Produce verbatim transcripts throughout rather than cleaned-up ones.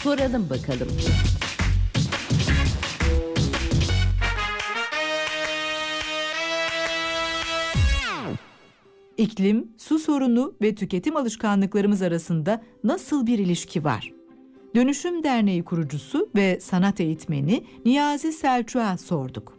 Soralım bakalım. İklim, su sorunu ve tüketim alışkanlıklarımız arasında nasıl bir ilişki var? Dönüşüm Derneği kurucusu ve sanat eğitmeni Niyazi Selçuk'a sorduk.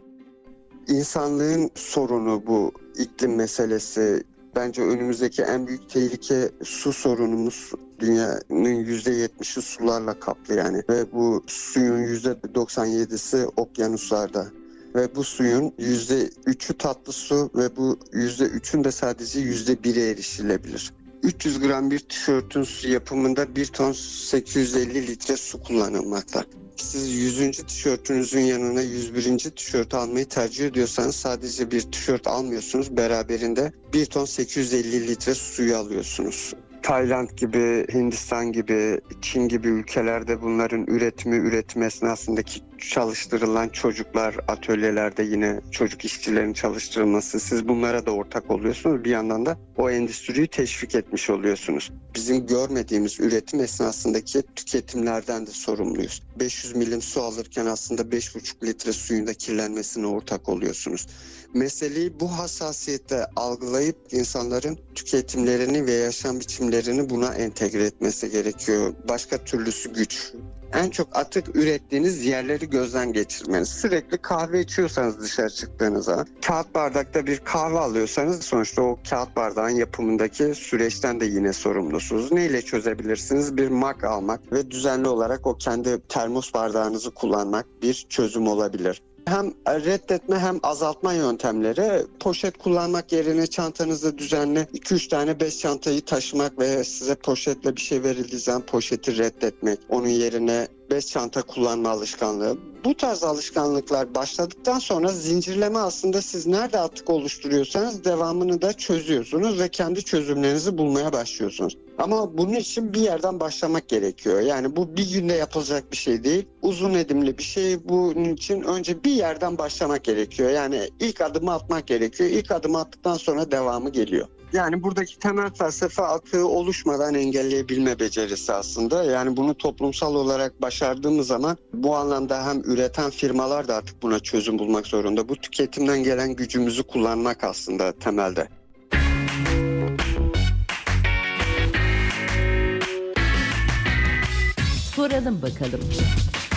İnsanlığın sorunu bu iklim meselesi. Bence önümüzdeki en büyük tehlike su sorunumuz. Dünyanın yüzde yetmişi sularla kaplı yani. Ve bu suyun yüzde doksan yedisi okyanuslarda. Ve bu suyun yüzde üçü tatlı su ve bu yüzde üçün de sadece yüzde biri erişilebilir. üç yüz gram bir tişörtün su yapımında bir ton sekiz yüz elli litre su kullanılmakta. Siz yüzüncü tişörtünüzün yanına yüz birinci tişört almayı tercih ediyorsanız sadece bir tişört almıyorsunuz. Beraberinde bir ton sekiz yüz elli litre suyu alıyorsunuz. Tayland gibi, Hindistan gibi, Çin gibi ülkelerde bunların üretimi, üretim esnasındaki çalıştırılan çocuklar, atölyelerde yine çocuk işçilerin çalıştırılması, siz bunlara da ortak oluyorsunuz. Bir yandan da o endüstriyi teşvik etmiş oluyorsunuz. Bizim görmediğimiz üretim esnasındaki tüketimlerden de sorumluyuz. beş yüz milim su alırken aslında beş buçuk litre suyun da kirlenmesine ortak oluyorsunuz. Meseleyi bu hassasiyette algılayıp insanların tüketimlerini ve yaşam biçimlerini buna entegre etmesi gerekiyor. Başka türlüsü güç. En çok atık ürettiğiniz yerleri gözden geçirmeniz. Sürekli kahve içiyorsanız dışarı çıktığınızda, kağıt bardakta bir kahve alıyorsanız sonuçta o kağıt bardağın yapımındaki süreçten de yine sorumlusunuz. Neyle çözebilirsiniz? Bir mug almak ve düzenli olarak o kendi termos bardağınızı kullanmak bir çözüm olabilir. Hem reddetme hem azaltma yöntemleri, poşet kullanmak yerine çantanızda düzenli iki üç tane bez çantayı taşımak ve size poşetle bir şey verildiği zaman poşeti reddetmek, onun yerine bez çanta kullanma alışkanlığı. Bu tarz alışkanlıklar başladıktan sonra zincirleme aslında siz nerede atık oluşturuyorsanız devamını da çözüyorsunuz ve kendi çözümlerinizi bulmaya başlıyorsunuz. Ama bunun için bir yerden başlamak gerekiyor. Yani bu bir günde yapılacak bir şey değil. Uzun edimli bir şey. Bunun için önce bir yerden başlamak gerekiyor. Yani ilk adımı atmak gerekiyor. İlk adımı attıktan sonra devamı geliyor. Yani buradaki temel felsefe atığı oluşmadan engelleyebilme becerisi aslında. Yani bunu toplumsal olarak başardığımız zaman bu anlamda hem üreten firmalar da artık buna çözüm bulmak zorunda. Bu tüketimden gelen gücümüzü kullanmak aslında temelde. Soralım bakalım.